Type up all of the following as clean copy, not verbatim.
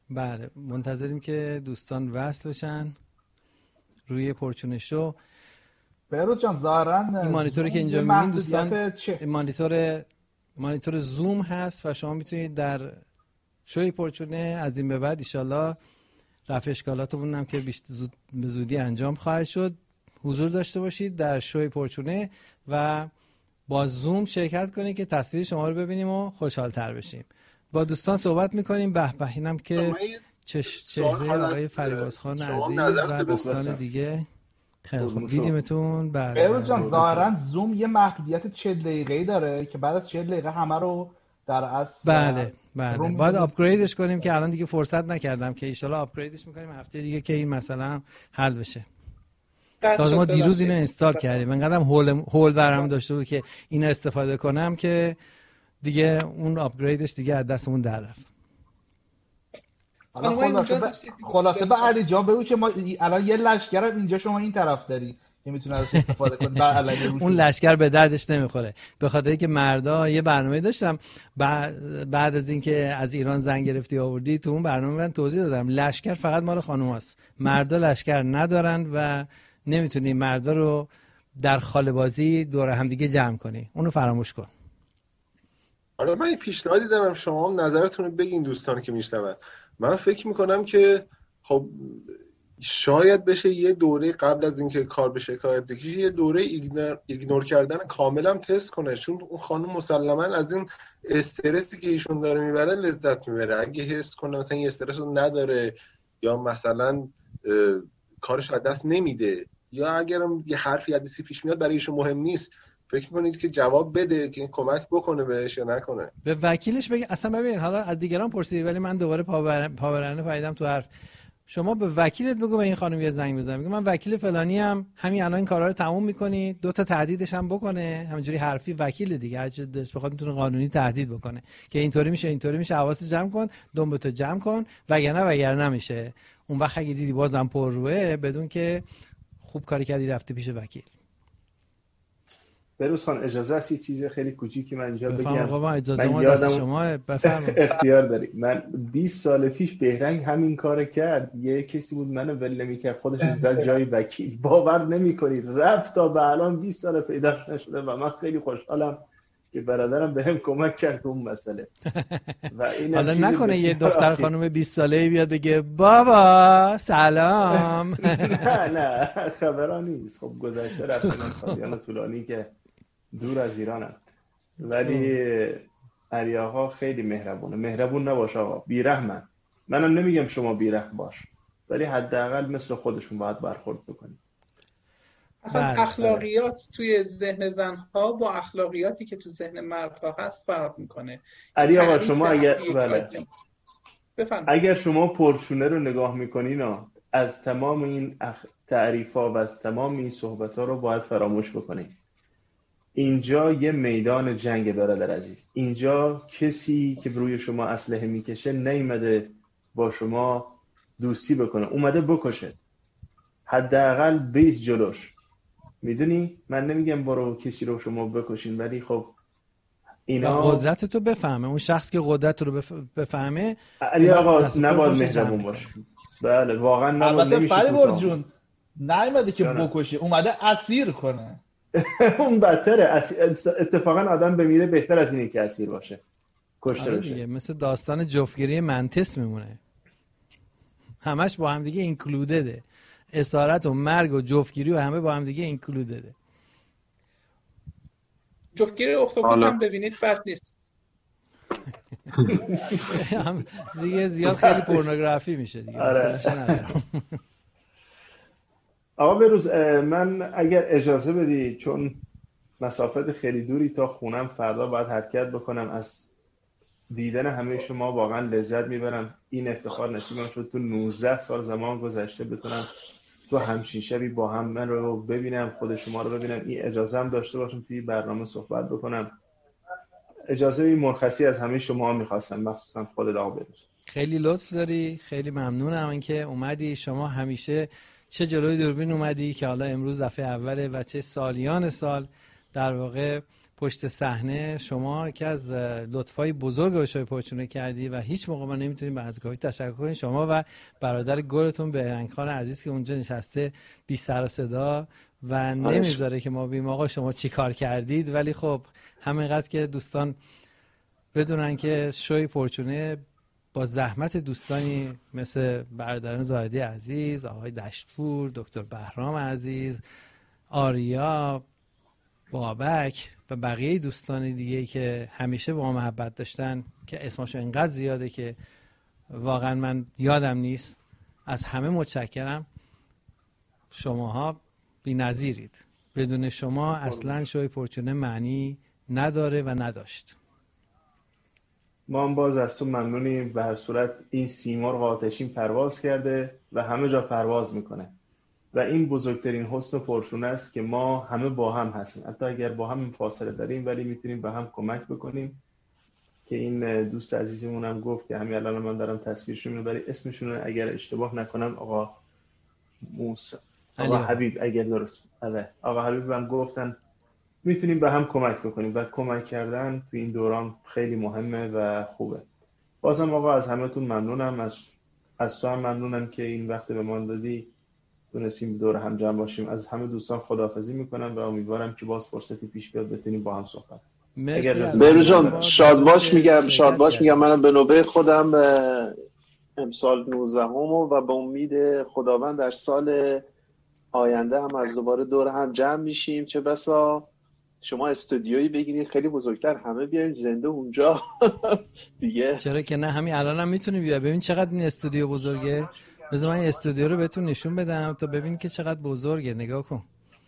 بله منتظریم که دوستان وصل بشن روی پرچون شو. بهروز جان ظاهراً این مانیتوری که اینجا می‌بینید دوستان مانیتور زوم هست و شما میتونید در شوی پرچونه از این به بعد انشالله رفع اشکالاتمون هم که به زودی انجام خواهد شد حضور داشته باشید در شوی پرچونه و با زوم شرکت کنید که تصویر شما رو ببینیم و خوشحال‌تر بشیم. با دوستان صحبت میکنیم. به به اینم که چهره آقای فریباز خان عزیز و دوستان دیگه. خیلی خوب دیدیمتون. بهروز جان ظاهرا زوم یه محدودیت 40 دقیقه‌ای داره که بعد از 40 دقیقه همه رو در اصل بله باید آپگریدش کنیم که الان دیگه فرصت نکردم که ان شاءالله آپگریدش میکنیم هفته دیگه که این مثلا حل بشه. تازه ما دیروز اینو اینستال کردیم انقدرم هول برام داشته بود که اینو استفاده کنم که دیگه اون آپگریدش دیگه از دستمون در رفت. خلاصه به علی جان بگو که ما الان یه لشکر اینجا شما این طرف داری که میتونه ازش استفاده کنه بر علیه اون لشکر به دردش نمیخوره. به خاطر اینکه مردا یه برنامه داشتم بعد از اینکه از ایران زنگ گرفتی آوردی تو اون برنامه من توضیح دادم لشکر فقط مال خانوماست. مردا لشکر ندارن و نمیتونی مردا رو در خاله بازی دور هم دیگه جمع کنی. اونو فراموش کن. حالا من یه پیشنهادی دارم شما هم نظرتون رو بگین دوستانی که میشنون. من فکر میکنم که خب شاید بشه یه دوره قبل از اینکه کار به شکایت بکشه یه دوره ایگنور کردن کاملا تست کنه، چون اون خانم مسلما از این استرسی که ایشون داره میبره لذت میبره. اگه حس کنه مثلا این استرس رو نداره یا مثلا کارش از دست نمیده یا اگرم یه حرفی حدیثی پیش میاد برای ایشون مهم نیست، فکر میکنید که جواب بده که این کمک بکنه بهش یا نکنه؟ به وکیلش بگی. اصلا ببین حالا از دیگران پرسیدی ولی من دوباره پاورانه پاییدم تو حرف. شما به وکیلت بگو به این خانم یه زنگ بزن، بگو من وکیل فلانی ام، همین الان این کارا رو تموم می‌کنی، 2 تا تهدیدش هم بکنه، همینجوری حرفی وکیل دیگه هر چه دلش بخواد میتونه قانونی تهدید بکنه که اینطوری میشه حواست جمع کن، دنبتو جمع کن وگرنه نمیشه. اون وقت اگه دیدی بازم پر روه بدون که خوب کاری کردی رفته پیش وکیل. بهروز خان اجازه است یه چیز خیلی کوچیکی من اینجا بگم؟ بفرمایید. اجازه ما دست شما. بفرمایید. اختیار داری. من 20 سال پیش بهرنگ همین کارو کرد. یه کسی بود منو ول نمی‌کرد، خودش زد جای وکیل. باور نمی‌کنید رفت تا به الان 20 سال پیداش نشده و من خیلی خوشحالم که برادرم بهم کمک کرد اون مسئله. و این حالا نکنه یه دختر خانم 20 ساله‌ای بیاد بگه بابا سلام. نه خبرا نیست. خب گذشته رفتن سالیان طولانی که دور از ایرانم، ولی علی آقا خیلی مهربونه. مهربون نباش آقا، بیرحمن. منم نمیگم شما بیرحم باش، ولی حداقل مثل خودشون باید برخورد بکنید. اصلا اخلاقیات توی ذهن زنها با اخلاقیاتی که تو ذهن مردها هست فرق میکنه. علی آقا شما اگر شما پرچونه رو نگاه میکنین از تمام این تعریف‌ها و از تمام این صحبت‌ها رو باید فراموش بکنید. اینجا یه میدان جنگ برادر عزیز. اینجا کسی که روی شما اسلحه میکشه نیومده با شما دوستی بکنه، اومده بکشه. حداقل بیس جلوش. میدونی من نمیگم برو کسی رو شما بکشین، ولی خب اینا قدرت تو بفهمه. اون شخص که قدرت رو بفهمه علی آقا نباید مهربون باشه. بله واقعا نباید. البته فریبرز جون نیومده که بکشه، اومده اسیر کنه. اون بدتره. اتفاقا آدم بمیره بهتر از اینه که اسیر باشه، کشته بشه. مثل داستان جفتگیری منطس میمونه، همش با هم دیگه اینکلودده. اسارت و مرگ و جفتگیری و همه با هم دیگه اینکلودده. جفتگیری اختاپوس هم ببینید بد نیست. دیگه زیاد خیلی پورنوگرافی میشه دیگه. آقا بهروز من اگر اجازه بدی، چون مسافت خیلی دوری تا خونم فردا باید حرکت بکنم، از دیدن همه شما واقعا لذت میبرم. این افتخار نصیبم شد تو 19 سال زمان گذشته بتونم تو همچین شبی با هم من رو ببینم، خود شما رو ببینم. این اجازه هم داشته باشم توی برنامه صحبت بکنم. اجازه این مرخصی از همه شما میخواستم، مخصوصا خود آقا بهروز. خیلی لطف داری، خیلی ممنونم اینکه اومدی. شما همیشه چه جلوی دوربین اومدی که حالا امروز دفعه اوله و چه سالیان سال در واقع پشت صحنه شما که از لطفای بزرگ به شوی پرچونه کردی و هیچ موقع ما نمیتونیم به از کافی تشکر کنیم. شما و برادر گلتون بهرنگ خان عزیز که اونجا نشسته بی سر و صدا و نمیذاره که ما بگیم آقا شما چی کار کردید، ولی خب همینقدر که دوستان بدونن که شوی پرچونه با زحمت دوستانی مثل برادران زاهدی عزیز، آقای دشتپور، دکتر بهرام عزیز، آریا، بابک و بقیه دوستان دیگه که همیشه با ما محبت داشتن که اسمشو اینقدر زیاده که واقعا من یادم نیست، از همه متشکرم. شماها بی‌نظیرید. بدون شما اصلا شوی پرچونه معنی نداره و نداشت. ما هم باز از تو ممنونیم. به هر صورت این سیمرغ آتشین پرواز کرده و همه جا پرواز میکنه و این بزرگترین حسن و پرشونه است که ما همه با هم هستیم، حتی اگر با هم فاصله داریم ولی میتونیم به هم کمک بکنیم. که این دوست عزیزمون هم گفت که همین الان من دارم تصویرشون میبرم، ولی اسمشون اگر اشتباه نکنم آقا موسی، آقا حبیب، اگر درست آقا حبیب هم گفتن میتونیم به هم کمک بکنیم و کمک کردن تو این دوران خیلی مهمه و خوبه. بازم آقا از همتون ممنونم، از تو هم ممنونم که این وقت به ما دادی، تونستیم دور هم جمع باشیم. از همه دوستان خداحافظی میکنم و امیدوارم که باز فرصتی پیش بیاد بتونیم با هم صحبت. بهروز جان شادباش میگم منم به نوبه خودم امسال 19 و به امید خداوند در سال آینده هم از دوباره دور هم جمع میشیم. چه بسا شما استودیویی بگیرید خیلی بزرگتر، همه بیایم زنده اونجا دیگه. چرا که نه، همین الان هم میتونی بیا. ببین چقدر این استودیو بزرگه. بذار من این استودیو رو بهتون نشون بدم تا ببین که چقدر بزرگه. نگاه کن،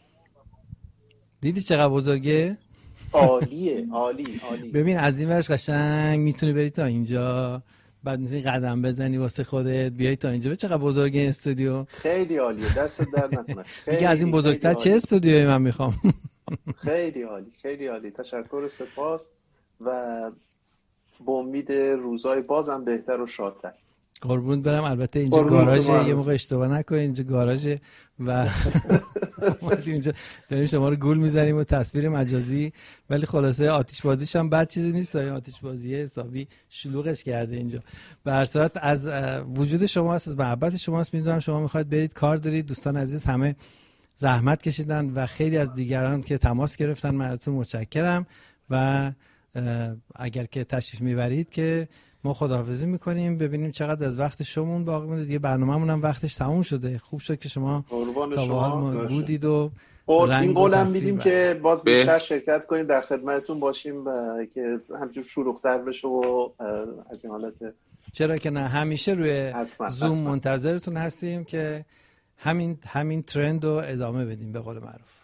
دیدی چقدر بزرگه؟ عالیه عالی. ببین از این ورش قشنگ میتونی بری تا اینجا، بعد میتونی قدم بزنی واسه خودت بیای تا اینجا. چقدر بزرگه این استودیو. خیلی عالیه، دست در نکنه. دیگه از این بزرگتر چه استودیویی من میخوام. خیلی عالی. تشکر و سپاس و با امید روزای بازم بهتر و شادتر. قربونت برم. البته اینجا گاراژه، یه موقع اشتباه نکنید، اینجا گاراژه و اینجا داریم شما رو گول میزنیم و تصویر مجازی، ولی خلاصه آتش بازیش هم بد چیزی نیست. آتش بازی حسابی شلوغش کرده اینجا. به هر صورت از وجود شما است، از محبت شما است. میدونم شما میخواید برید کار دارید. دوستان عزیز همه زحمت کشیدن و خیلی از دیگران که تماس گرفتن من ازتون متشکرم و اگر که تشریف میبرید که ما خداحافظی میکنیم. ببینیم چقدر از وقت شمون باقی مونده. دیگه برنامه‌مون هم وقتش تموم شده. خوب شد که شما تا به حال بودید و این قولم میدیم که باز بیشتر شرکت کنیم، در خدمتتون باشیم که همچون شلوغ‌تر بشه و از این حالت. چرا که نه، همیشه روی زوم منتظرتون هستیم که همین ترند رو ادامه بدیم به قول معروف.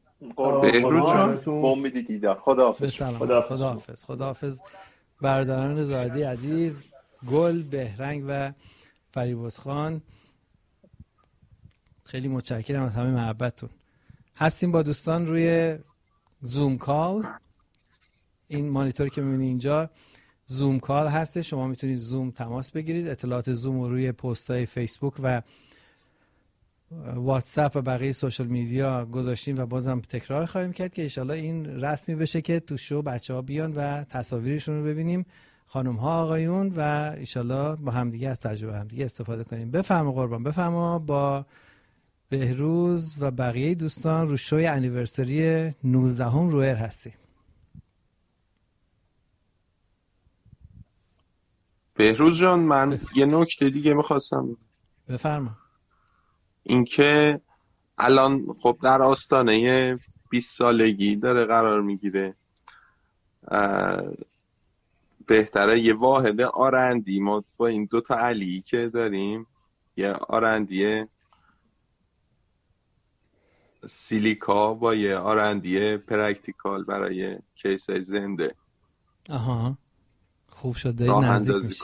با امید دیدار. خداحافظ. برادران زاهدی عزیز، گل، بهرنگ و فریبرز خان، خیلی متشکرم از همه محبتتون. هستیم با دوستان روی زوم کال. این مانیتوری که می‌بینید اینجا زوم کال هسته. شما میتونید زوم تماس بگیرید. اطلاعات زوم رو روی پست‌های فیسبوک و واتساپ و بقیه سوشال میدیا گذاشتیم و بازم تکرار خواهیم کرد که انشالله این رسمی بشه که تو شو بچه‌ها بیان و تصاویرشون رو ببینیم، خانم‌ها آقایون، و انشالله با همدیگه از تجربه همدیگه استفاده کنیم. بفرما قربان، بفرما. با بهروز و بقیه دوستان رو شوی انیورسری 19 رو ایر هستیم. بهروز جان من یه نکته دیگه می‌خواستم. بفرما. اینکه الان خب در آستانه 20 سالگی داره قرار میگیره، بهتره یه واحد آرندی ما با این دوتا علی که داریم، یه آرندی سیلیکا با یه آرندی پرکتیکال برای کیسای زنده. آها خوب شد داری نزدیک میشی.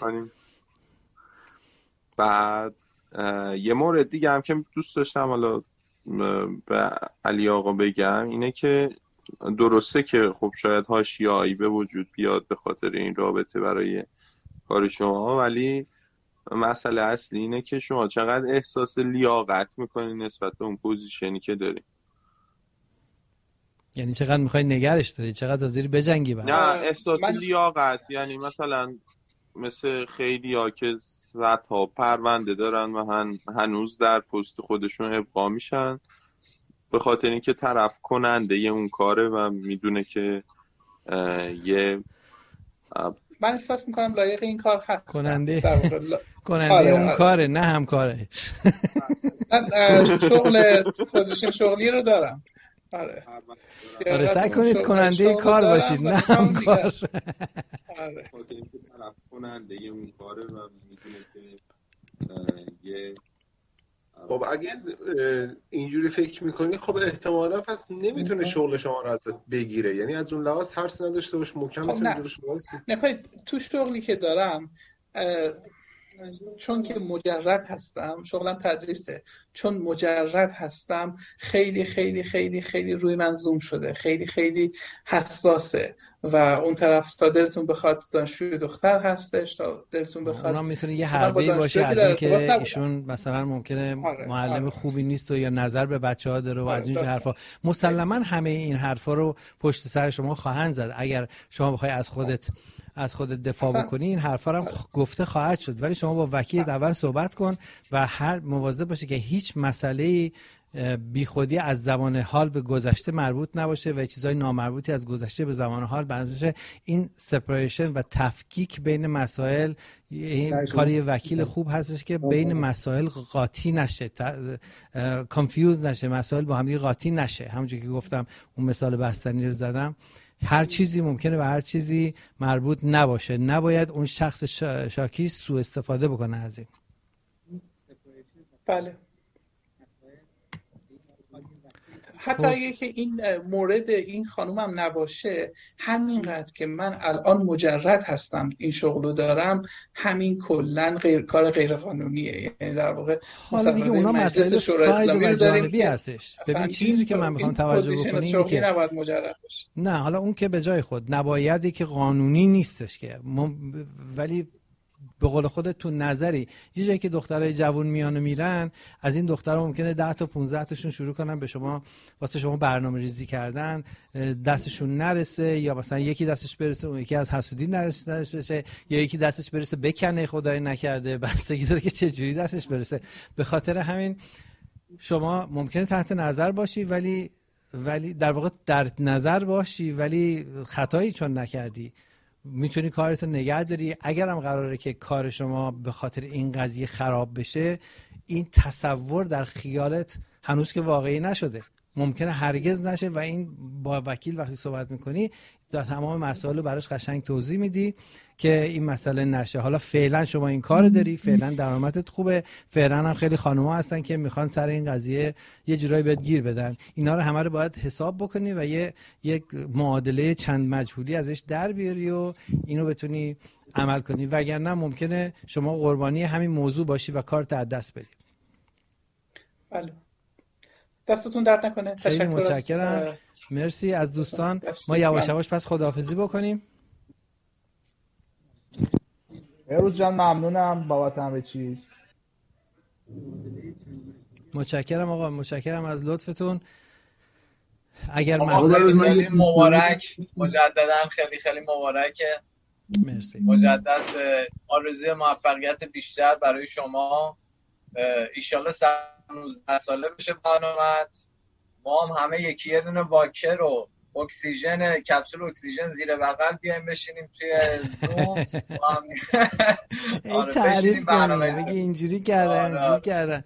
بعد یه مورد دیگه هم که دوست داشتم حالا به علی آقا بگم اینه که درسته که خب شاید حاشیه‌ای به وجود بیاد به خاطر این رابطه برای کار شما، ولی مسئله اصلی اینه که شما چقدر احساس لیاقت میکنین نسبت به اون پوزیشنی که دارین. یعنی چقدر میخوای نگرش داری، چقدر از زیر بجنگی نه احساس لیاقت، یعنی مثلا مثل خیلی ها که صدها پرونده دارن و هنوز در پست خودشون ابقا میشن به خاطر اینکه طرف کننده یه اون کاره و میدونه که من احساس میکنم لایق این کار هست. کننده اون کاره، نه همکاره. من پوزیشن شغلی رو دارم. آره سعی کنید کننده کار باشید، نه همکار. آره طرف کننده اون کاره و میدونه که خب اگه اینجوری فکر میکنی خب احتمالا پس نمیتونه شغل شما رو ازت بگیره، یعنی از اون لحاظ ترس نداشته باش، محکم میتونه جلوش وایسی. نه تو شغلی که دارم چون که مجرد هستم، شغلم تدریسه، چون مجرد هستم خیلی خیلی خیلی خیلی روی من زوم شده، خیلی خیلی حساسه و اون طرف تا دلتون بخواد دانشجوی دختر هستش، تا دلتون بخواد اونا میتونه یه حربه‌ای باشه از این که ایشون مثلا ممکنه معلم خوبی نیست و یا نظر به بچه‌ها داره و از این حرفا. مسلما همه این حرفا رو پشت سر شما خواهند زد. اگر شما بخوای از خودت دفاع بکنی این حرفا هم گفته خواهد شد، ولی شما با وکیل اول صحبت کن و هر مواظب باشه که هیچ مسئله بیخودی از زمان حال به گذشته مربوط نباشه و چیزای نامربوطی از گذشته به زمان حال بشه. این سپریشن و تفکیک بین مسائل این کاری وکیل خوب هستش که بین مسائل قاطی نشه، کانفیوز نشه، مسائل با هم قاطی نشه. همونجوری که گفتم اون مثال بستنی رو زدم، هر چیزی ممکنه به هر چیزی مربوط نباشه، نباید اون شخص شاکی سوء استفاده بکنه از این. بله. حتی اگه که این مورد این خانومم نباشه، همینقدر که من الان مجرد هستم این شغلو دارم، همین کلن کار غیر قانونیه. یعنی در واقع حالا دیگه اونا مسائل ساید و جانبی هستش. ببین چیزی که من میخوام توجه بکنم اینه که نباید مجرد باشه. نه حالا اون که به جای خود نبایدی که قانونی نیستش که ولی به قول خودت تو نظری یه جایی که دخترای جوون میان و میرن، از این دخترها ممکنه 10 تا 15 تاشون شروع کنن به شما واسه شما برنامه‌ریزی کردن، دستشون نرسه یا مثلا یکی دستش برسه اون یکی از حسودی نرسه یا یکی دستش برسه بکنه، خدای نکرده، بستگی داره که چه جوری دستش برسه. به خاطر همین شما ممکنه تحت نظر باشی ولی در واقع در نظر باشی ولی خطایی چون نکردی میتونی کارتو نگه داری. اگرم قراره که کار شما به خاطر این قضیه خراب بشه، این تصور در خیالت هنوز که واقعی نشده، ممکنه هرگز نشه و این با وکیل وقتی صحبت میکنی در تمام مسائل رو براش قشنگ توضیح میدی که این مسئله نشه. حالا فعلا شما این کار داری، فعلا درآمدت خوبه، فعلا هم خیلی خانوما هستن که میخوان سر این قضیه یه جورایی بهت گیر بدن. اینا رو همه رو باید حساب بکنی و یک معادله چند مجهولی ازش در بیاری و اینو بتونی عمل کنی، وگرنه ممکنه شما قربانی همین موضوع باشی و کارت از دست بدی. بله. دستتون درد نکنه. خیلی متشکرم. مرسی از دوستان. ما یواش یواش پس خداحافظی بکنیم. بهروز جان ممنونم بابت همه چیز. متشکرم آقا، متشکرم از لطفتون. اگر خیلی مبارک مجددا، خیلی خیلی مبارکه. مرسی. مجدد آرزوی موفقیت بیشتر برای شما. ایشالله 19 ساله بشه برنامه‌ات. ما هم همه یکی یه دونه واکر و اکسیژن، کپسول اکسیژن زیر بغل بیایم بشینیم توی زوم. این تعریف کنیم بگی اینجوری کردن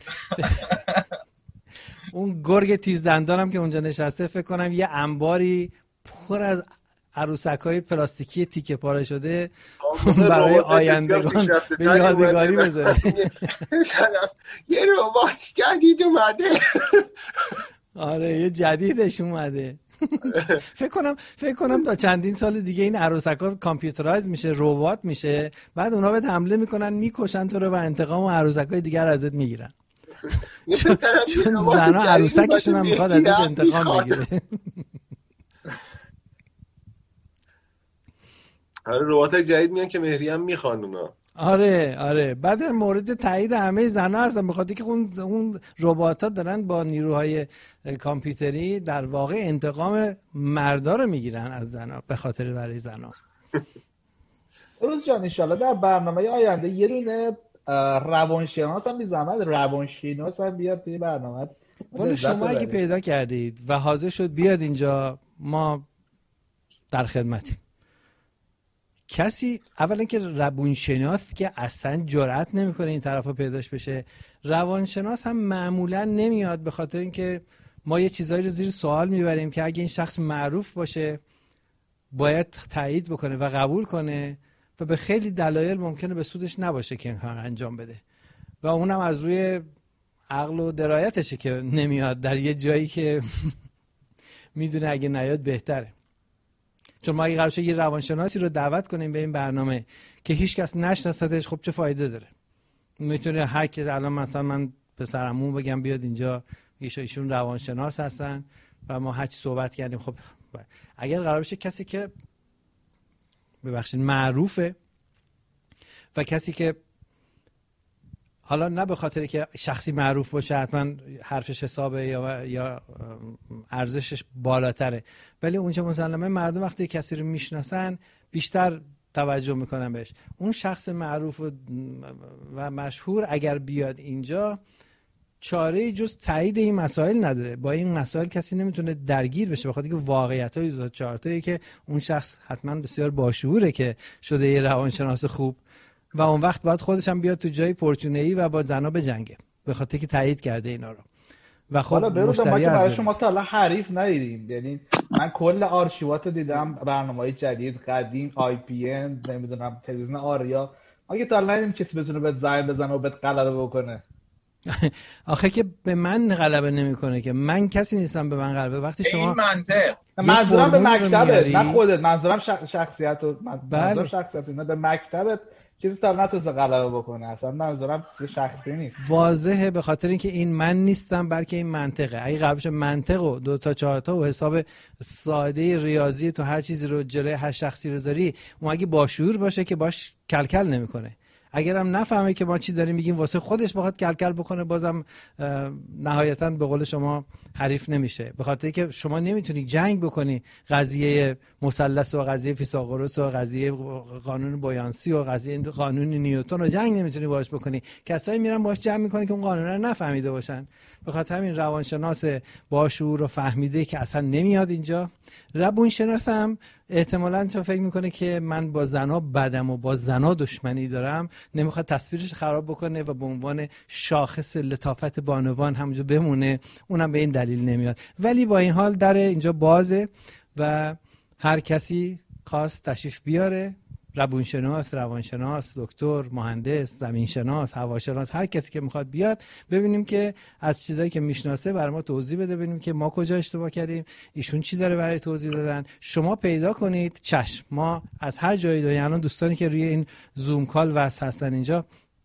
اون گرگ تیز دندانم که اونجا نشسته فکر کنم یه انباری پر از عروسک‌های پلاستیکی تیکه پاره شده برای آیندگان به یادگاری بذاره. یه ربات جدید اومده. آره یه جدیدش اومده. فکر کنم تا چندین سال دیگه این عروسک‌ها کامپیوترایز میشه، ربات میشه، بعد اونا بهت حمله میکنن، میکشن تو رو و انتقام عروسک‌های دیگر ازت میگیرن. چون زنا عروسکشون هم میخواد ازت انتقام بگیره. آره ربات جدید میان که مهری هم میخوان اونا. آره بعد مورد تایید همه زنا هستن، بخاطر که اون ربات‌ها دارن با نیروهای کامپیوتری در واقع انتقام مردا رو میگیرن از زنا به خاطر برای زنا. روز جان انشالله در برنامه آینده یه دونه روانشناس هم بی‌زحمت روانشناس هم بیاد توی برنامه. ولی شما اگه پیدا کردید و حاضر شد بیاد اینجا، ما در خدمتیم. کسی اولا که روانشناس که اصلا جرئت نمیکنه این طرفا پیداش بشه، روانشناس هم معمولا نمیاد، به خاطر اینکه ما یه چیزایی رو زیر سوال میبریم که اگه این شخص معروف باشه باید تایید بکنه و قبول کنه و به خیلی دلایل ممکنه به سودش نباشه که این کار انجام بده و اونم از روی عقل و درایتشه که نمیاد در یه جایی که میدونه اگه نیاد بهتره. چون ما اگه قرار شه یه روانشناسی رو دعوت کنیم به این برنامه که هیچ کس نشناستش، خب چه فایده داره؟ میتونه هر کی الان مثلا من پسرمون بگم بیاد اینجا، ایشون روانشناس هستن و ما هر چی صحبت کردیم، خب اگر قرار بشه کسی که ببخشید معروفه و کسی که حالا نه به خاطر که شخصی معروف باشه حتما حرفش حسابه یا ارزشش بالاتره، ولی اونجا مسلمه مردم وقتی کسی رو میشناسن بیشتر توجه میکنن بهش. اون شخص معروف و مشهور اگر بیاد اینجا چاره‌ای جز تایید این مسائل نداره. با این مسائل کسی نمیتونه درگیر بشه، بخاطر که واقعیت‌های دو تا چارتایی که اون شخص حتما بسیار باشعوره که شده یه روانشناس خوب و اون وقت باید خودش هم بیاد تو جای پرچونه‌ای و با زنا بجنگه به خاطر که تایید کرده اینا رو. و خب مشتری ما که برای شما تا حالا حریف ندیدیم، یعنی من کل آرشیوات دیدم، برنامه‌های جدید قدیم IPN نمیدونم تلویزیون آریا، ما که تا حالا ندیدیم کسی بتونه بهت زنگ بزنه و بهت غلبه بکنه. آخه که به من غلبه نمیکنه که من کسی نیستم به من غلبه. وقتی شما این منطق منظورم به مکتبت نه خودت، منظورم شخصیت و منظورم شخصیت نه به مکتبت چیزی تا نتوسته غلبه بکنه، اصلا منظورم چیز شخصی نیست. واضحه به خاطر اینکه این من نیستم بلکه این منطقه. اگه قرار بشه منطق و 2 تا 4 تا و حساب ساده ریاضی تو هر چیزی رو جلوی هر شخصی بذاری، اون اگه باشعور باشه که باش کلکل نمیکنه. اگرم نفهمه که ما چی داریم میگیم واسه خودش بخواد کلکل بکنه، بازم نهایتاً به قول شما حریف نمیشه، به خاطر که شما نمیتونی جنگ بکنی قضیه مثلث و قضیه فیثاغورس و قضیه قانون بویانسی و قضیه قانون نیوتن رو جنگ نمیتونی باهاش بکنی. کسایی میرن باهاش جنگ میکنن که اون قانون رو نفهمیده باشن. به خاطر همین روانشناس باشعور و فهمیده که اصلا نمیاد اینجا. روانشناس هم احتمالاً چون فکر میکنه که من با زنا بدم و با زنا دشمنی دارم، نمیخواد تصویرش خراب بکنه و به عنوان شاخص لطافت بانوان همونجا بمونه، اونم به این دلیل نمیاد. ولی با این حال در اینجا بازه و هر کسی خواست تشریف بیاره، روانشناس، دکتر، مهندس، زمینشناس، هواشناس، هر کسی که میخواد بیاد، ببینیم که از چیزایی که میشناسه برای ما توضیح بده، ببینیم که ما کجا اشتباه کردیم، ایشون چی داره برای توضیح دادن. شما پیدا کنید، چشم، ما از هر جایی دنیا، الان دوستانی که روی این زوم کال واسه هستن اینجا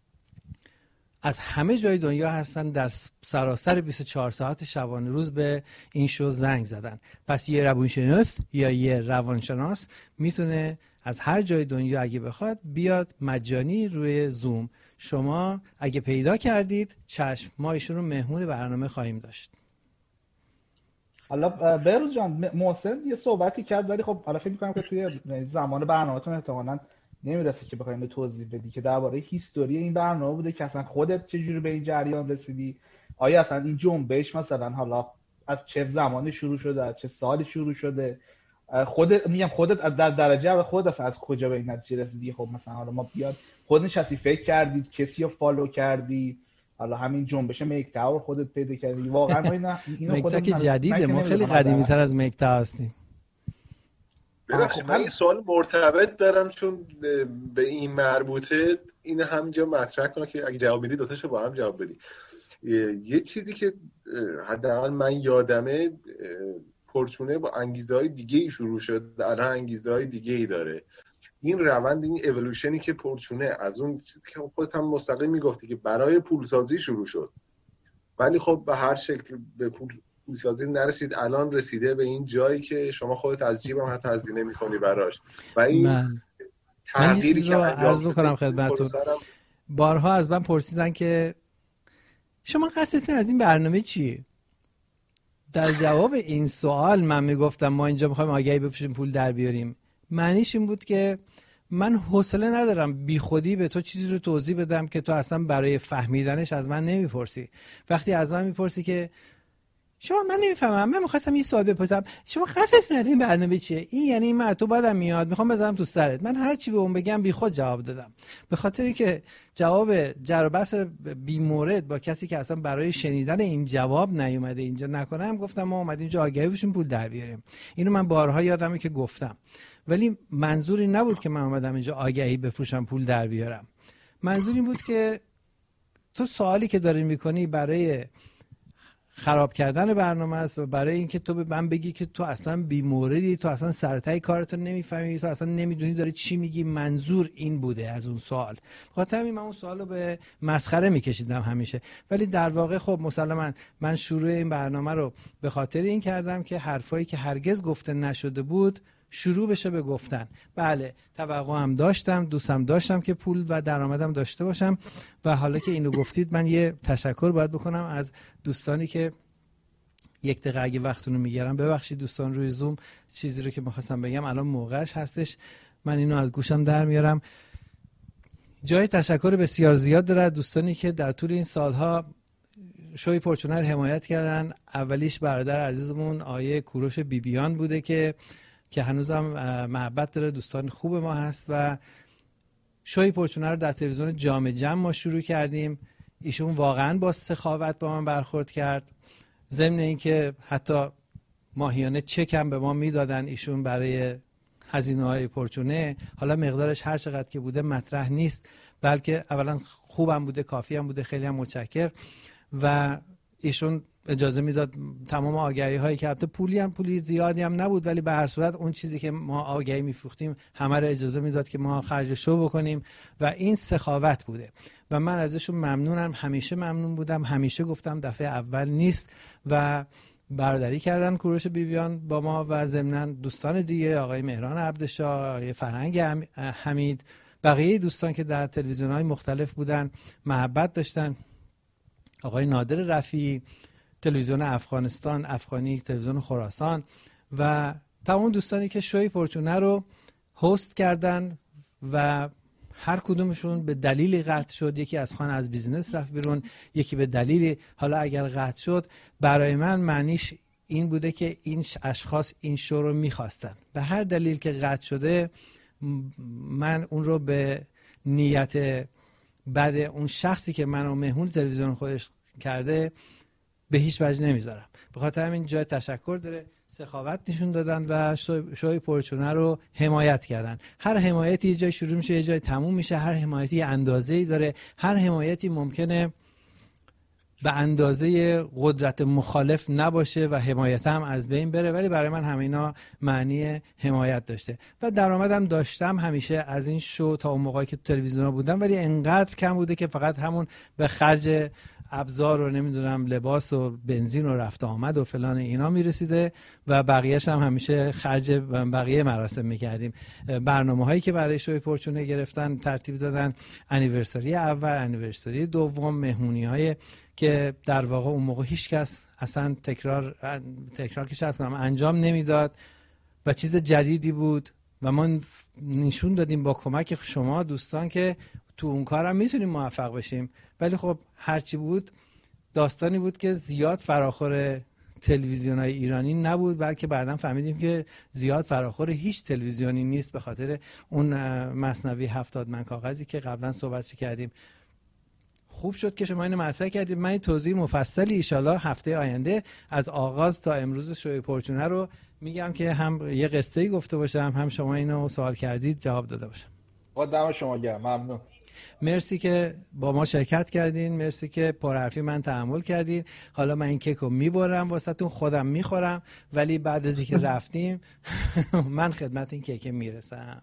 از همه جای دنیا هستن، در سراسر 24 ساعت شبانه روز به این شو زنگ زدن. پس یه روانشناس یا یه روانشناس میتونه از هر جای دنیا اگه بخواد بیاد مجانی روی زوم. شما اگه پیدا کردید، چشم، ما ایشون رو مهمون برنامه خواهیم داشت. حالا بهروز جان، محسن یه صحبتی کرد ولی خب حالا فکر می‌کنم که توی زمان برنامه‌تون احتمالاً نمیرسه که بخوایم به توضیح بدی که درباره هیستوری این برنامه بوده که اصلا خودت چجوری به این جریان رسیدی، آیا اصلا این جنبش مثلا حالا از چه زمانی شروع شده، از چه سالی شروع شده، خودت در درجه اول خودت اصلا از کجا به این نتیجه رسیدی؟ خب مثلا حالا ما بیاد خودت نشستی فکر کردید، کسی رو فالو کردی، حالا همین جنبش مکتا رو خودت پیدا کردی؟ واقعا ما اینو مکتا که جدیده، ما خیلی قدیمی‌تر از مکتا هستیم. ببخشید من یه سوال مرتبط دارم چون به این مربوطه، این همینجا مطرح کنم که اگه جواب بدی دوتاشو با هم جواب بدی. یه چیزی که حداقل من یادمه، پرچونه با انگیزه‌های دیگه‌ای شروع شد، الان انگیزه‌های دیگه‌ای داره. این روند، این اِوولوشنی که پرچونه از اون که خودت هم مستقیم میگفتی که برای پولسازی شروع شد، ولی خب به هر شکل به پولسازی نرسید، الان رسیده به این جایی که شما خودت از جیبم حتی هزینه می‌کنی براش و این تغییری که عرض بکنم خدمتتون. بارها از من پرسیدن که شما قصدتون از این برنامه چیه؟ در جواب این سوال من میگفتم ما اینجا میخوایم آگهی بفروشیم پول در بیاریم. معنیش این بود که من حوصله ندارم بی خودی به تو چیزی رو توضیح بدم که تو اصلا برای فهمیدنش از من نمیپرسی. وقتی از من میپرسی که شما من نمیفهمم، من میخواستم یه سوال بپرسم، شما قصدتون از این برنامه چیه؟ این یعنی من تو بعدم میاد میخوام بزنم تو سرت. من هر چی به اون بگم بی خود جواب دادم، به خاطری که جواب جر و بحث بی مورد با کسی که اصلا برای شنیدن این جواب نیومده اینجا نکنم. گفتم ما اومدیم اینجا آگهی بشیم پول در بیاریم. اینو من بارها یادمه که گفتم، ولی منظوری نبود که من اومدم اینجا آگهی بفروشم پول در بیارم. منظور این بود که تو سوالی که داری میکنی برای خراب کردن برنامه است و برای اینکه تو به من بگی که تو اصلا بی‌موردی، تو اصلا سرتای کارتو نمیفهمی، تو اصلا نمیدونی داری چی میگی. منظور این بوده از اون سوال. بخاطر همین من اون سوالو به مسخره میکشیدم همیشه، ولی در واقع خب مسلماً من شروع این برنامه رو به خاطر این کردم که حرفایی که هرگز گفته نشده بود شروع بشه به گفتن. بله توقع هم داشتم، دوستم داشتم که پول و درآمدم داشته باشم و حالا که اینو گفتید من یه تشکر باید بکنم از دوستانی که یک دقیقه اگه وقتونو میگیرم. ببخشید دوستان روی زوم چیزی رو که می‌خواستم بگم الان موقعش هستش، من اینو از گوشم در میارم. جای تشکر بسیار زیاد داره دوستانی که در طول این سالها شوی پرچونه رو حمایت کردن. اولیش برادر عزیزمون آیه کوروش بیبیان بوده که هنوزم محبت داره، دوستان خوب ما هست و شوی پرچونه رو در تلویزیون جام جم ما شروع کردیم. ایشون واقعا با سخاوت با من برخورد کرد، ضمن اینکه حتی ماهیانه چک هم به ما میدادن ایشون برای هزینه‌های پرچونه. حالا مقدارش هر چقدر که بوده مطرح نیست، بلکه اولا خوبم بوده، کافی هم بوده، خیلی هم متشکر. و ایشون اجازه میداد تمام آگهی هایی که البته پولی زیادی هم نبود، ولی به هر صورت اون چیزی که ما آگهی میفروختیم همه رو اجازه میداد که ما خرج شو بکنیم و این سخاوت بوده و من ازشون ممنونم. همیشه ممنون بودم، همیشه گفتم دفعه اول نیست و برادری کردن کوروش بیبیان با ما و ضمناً دوستان دیگه، آقای مهران عبدشاه، آقای فرهنگ حمید، بقیه دوستان که در تلویزیون‌های مختلف بودن محبت داشتن، آقای نادر رفیعی، تلویزیون افغانستان، افغانی، تلویزیون خراسان و تمام دوستانی که شوی پرچونه رو هست کردن و هر کدومشون به دلیلی قطع شد. یکی از خانه از بیزینس رفت بیرون، یکی به دلیلی، حالا اگر قطع شد برای من معنیش این بوده که این اشخاص این شو رو میخواستن. به هر دلیل که قطع شده من اون رو به نیت بعد اون شخصی که منو مهمون تلویزیون خودش کرده به هیچ وجه نمیذارم. به خاطر همین جای تشکر داره، سخاوت نشون دادن و شوی پرچونه رو حمایت کردن. هر حمایتی یه جای شروع میشه یه جای تموم میشه، هر حمایتی اندازه‌ای داره، هر حمایتی ممکنه به اندازه قدرت مخالف نباشه و حمایت هم از بین بره، ولی برای من همه اینا معنی حمایت داشته و درآمدم داشتم همیشه از این شو تا اون موقعی که تو تلویزیون بودم، ولی انقدر کم بوده که فقط همون به خرج ابزار و نمیدونم لباس و بنزین و رفت آمد و فلان اینا میرسیده و بقیه‌اش هم همیشه خرج بقیه مراسم میکردیم. برنامه‌هایی که برای شوی پرچونه گرفتن ترتیب دادن، انیورسری اول، انیورسری دوم، مهمونی‌های که در واقع اون موقع هیچ کس اصلا تکرار که شخص کنم انجام نمیداد و چیز جدیدی بود و ما نشون دادیم با کمک شما دوستان که تو اون کارم میتونیم موفق بشیم. ولی خب هرچی بود داستانی بود که زیاد فراخور تلویزیون‌های ایرانی نبود، بلکه بعداً فهمیدیم که زیاد فراخور هیچ تلویزیونی نیست به خاطر اون مثنوی 70 من کاغذی که قبلا صحبتش کردیم. خوب شد که شما اینو مطرح کردید. من توضیح مفصلی ان شاءالله هفته آینده از آغاز تا امروز شوی پرچونه رو میگم که هم یه قصه‌ای گفته باشم، هم شما اینو سوال کردید جواب داده باشم. با دم شما گرم، ممنون. مرسی که با ما شرکت کردین، مرسی که پرحرفی من تحمل کردین. حالا من این کیکو میبرم واسهتون، خودم میخورم، ولی بعد از اینکه رفتیم من خدمت این کیک میرسم.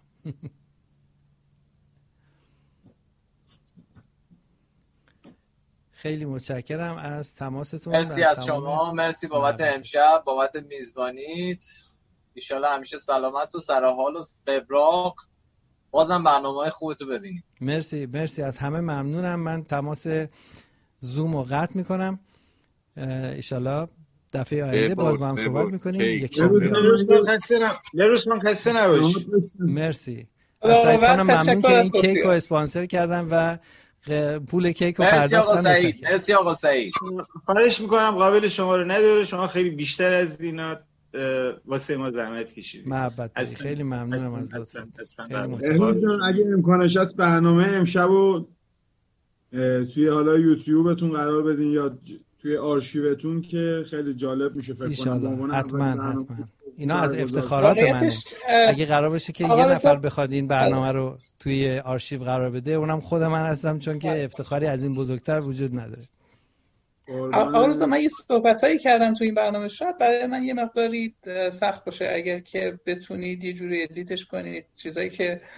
خیلی متشکرم از تماستون. مرسی از شما، مرسی بابت امشب، بابت میزبانیت. ان شاءالله همیشه سلامت و سر حال و قبراق بازم برنامه‌های خوبتو ببینیم. مرسی از همه ممنونم. من تماس زوم رو قطع میکنم. ایشالله دفعه آینده باز با هم صحبت میکنیم. یک شنبه. لروسمان خسته نباشی. مرسی. از سعید خانم ممنون که این کیک رو اسپانسر کردن و پول کیک رو پرداختن. مرسی آقا سعید. خواهش میکنم قابل شما رو نداره، شما خیلی بیشتر از اینا واسه ما زحمت کشیدید. محبت خیلی ممنونم از لطفتون. اگه امکانش هست برنامه امشبو توی حالا یوتیوبتون قرار بدین یا توی آرشیوتون که خیلی جالب میشه فکر کنم. حتما اینا از افتخارات منه. اگه قرار باشه که یه نفر بخواد این برنامه رو توی آرشیو قرار بده، اونم خود من هستم، چون که افتخاری از این بزرگتر وجود نداره. آقا رضا، من یه صحبتایی کردم تو این برنامه، شاید برای من یه مقداری سخت باشه اگر که بتونید یه جوری ادیتش کنید، چیزایی که